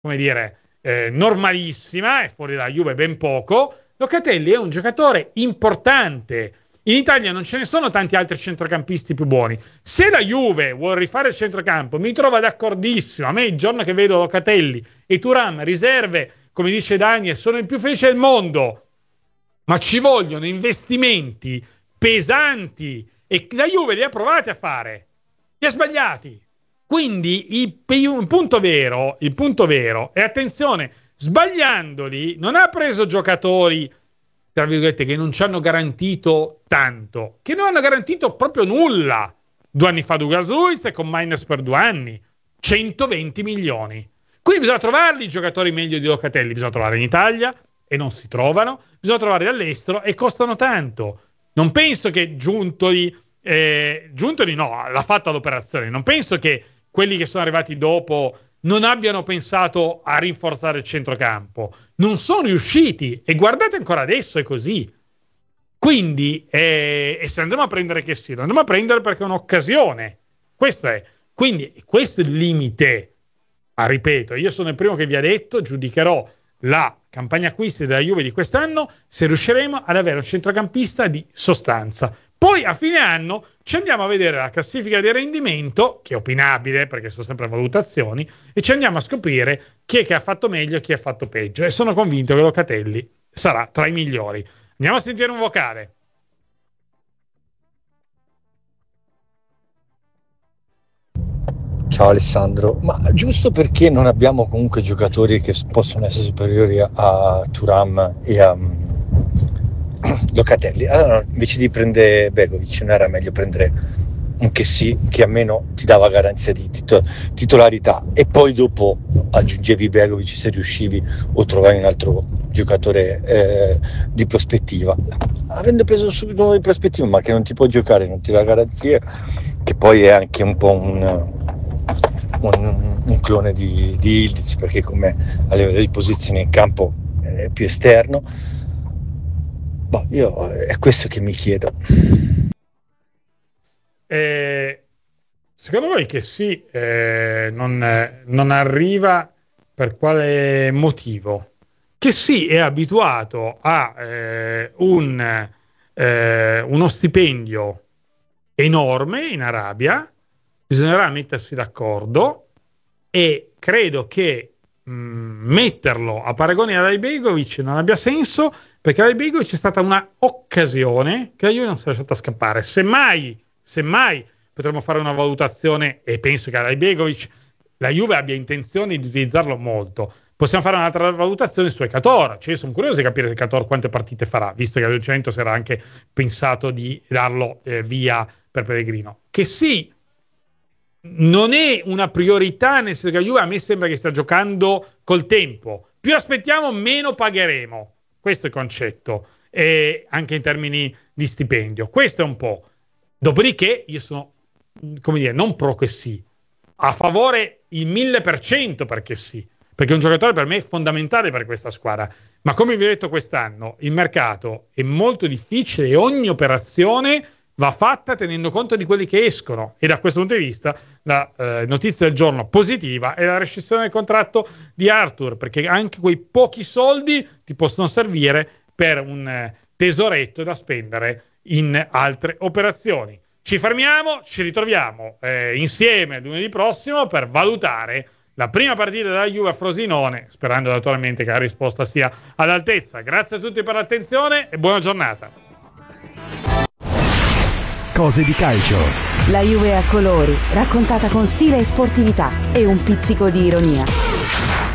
come dire, normalissima, è fuori dalla Juve ben poco. Locatelli è un giocatore importante. In Italia non ce ne sono tanti altri centrocampisti più buoni. Se la Juve vuole rifare il centrocampo, mi trova d'accordissimo. A me il giorno che vedo Locatelli e Thuram riserve, come dice Daniel, sono il più felice del mondo. Ma ci vogliono investimenti pesanti e la Juve li ha provati a fare. Li ha sbagliati. Quindi il punto vero, e attenzione, sbagliandoli, non ha preso giocatori, tra virgolette, che non ci hanno garantito tanto, che non hanno garantito proprio nulla. 2 anni fa Douglas Luiz con Miners per 2 anni, 120 milioni. Quindi bisogna trovarli i giocatori meglio di Locatelli, bisogna trovarli in Italia e non si trovano, bisogna trovarli all'estero e costano tanto. Non penso che Giuntoli no, l'ha fatta l'operazione, non penso che quelli che sono arrivati dopo non abbiano pensato a rinforzare il centrocampo, non sono riusciti e guardate ancora adesso è così. Quindi e se andremo a prendere che sì, lo andiamo a prendere perché è un'occasione, questo è. Quindi questo è il limite. Ma ripeto, io sono il primo che vi ha detto, giudicherò la campagna acquisti della Juve di quest'anno se riusciremo ad avere un centrocampista di sostanza. Poi a fine anno ci andiamo a vedere la classifica di rendimento, che è opinabile perché sono sempre valutazioni, e ci andiamo a scoprire chi è che ha fatto meglio e chi ha fatto peggio. E sono convinto che Locatelli sarà tra i migliori. Andiamo a sentire un vocale. Ciao Alessandro, ma giusto perché non abbiamo comunque giocatori che possono essere superiori a Thuram e a Locatelli, allora invece di prendere Begovic non era meglio prendere un Kessie che almeno ti dava garanzia di titolarità e poi dopo aggiungevi Begovic se riuscivi o trovavi un altro giocatore di prospettiva, avendo preso subito uno di prospettiva ma che non ti può giocare, non ti dà garanzie, che poi è anche un po' un clone di Yildiz perché come a livello di posizione in campo è più esterno. Io è questo che mi chiedo. Secondo voi che sì, non arriva per quale motivo? Che sì, è abituato a uno stipendio enorme in Arabia, bisognerà mettersi d'accordo e credo che metterlo a paragone ad Ibegovic non abbia senso, perché Ibegovic è stata una occasione che la Juve non si è lasciata scappare. Semmai potremmo fare una valutazione, e penso che ad Ibegovic la Juve abbia intenzione di utilizzarlo molto. Possiamo fare un'altra valutazione su Ekator, cioè sono curioso di capire Ekator quante partite farà, visto che al Juventus era anche pensato di darlo via per Pellegrino. Che sì, non è una priorità, nel senso che la Juve a me sembra che stia giocando col tempo. Più aspettiamo, meno pagheremo. Questo è il concetto, e anche in termini di stipendio. Questo è un po'. Dopodiché io sono, come dire, non pro che sì, a favore il 1000% perché sì, perché è un giocatore per me fondamentale per questa squadra. Ma come vi ho detto quest'anno, il mercato è molto difficile e ogni operazione va fatta tenendo conto di quelli che escono, e da questo punto di vista la notizia del giorno positiva è la rescissione del contratto di Arthur, perché anche quei pochi soldi ti possono servire per un tesoretto da spendere in altre operazioni. Ci fermiamo, ci ritroviamo insieme lunedì prossimo per valutare la prima partita della Juve a Frosinone, sperando naturalmente che la risposta sia all'altezza. Grazie a tutti per l'attenzione e buona giornata. Cose di calcio. La Juve a colori, raccontata con stile e sportività e un pizzico di ironia.